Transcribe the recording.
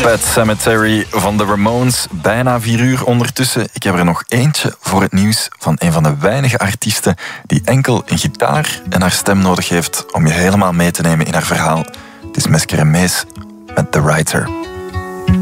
Pet Sematary van de Ramones. Bijna 4 uur ondertussen. Ik heb er nog eentje voor het nieuws van een van de weinige artiesten die enkel een gitaar en haar stem nodig heeft om je helemaal mee te nemen in haar verhaal. Het is Meskeremees met The Writer.